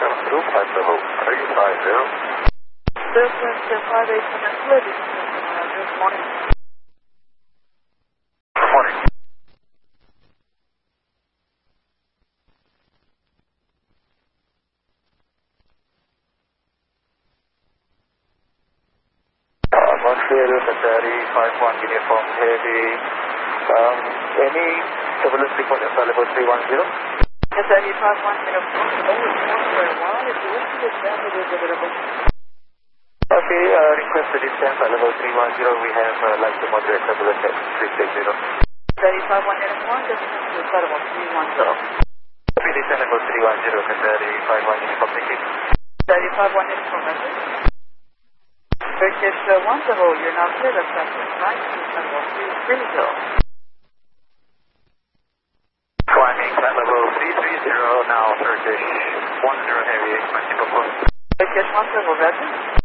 through flight level 350. Southwest 58 clear, good morning. Good morning. Montreal, Qatari 51 uniform heavy. Any turbulence report at level 310? Qatari 51 uniform, for a while, if you wish to descend, it is available. Okay, request the distance at level 310. We have light to moderate turbulence at 360. Qatari 51 uniform, distance to level 310. Copy descent level 310, Qatari 51 uniform, thank you. Qatari 51 uniform, Turkish 10, you're now clear of traffic right to level 330. Climbing at level 330, now Turkish 10 heavy, 20 before. Turkish 10, Roger.